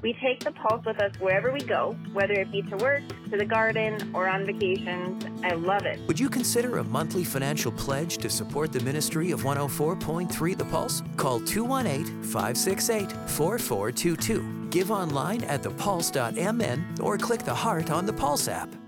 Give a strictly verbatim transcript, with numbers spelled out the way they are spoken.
We take the Pulse with us wherever we go, whether it be to work, to the garden, or on vacations. I love it. Would you consider a monthly financial pledge to support the ministry of one oh four point three The Pulse? Call two one eight, five six eight, four four two two. Give online at the pulse dot m n or click the heart on the Pulse app.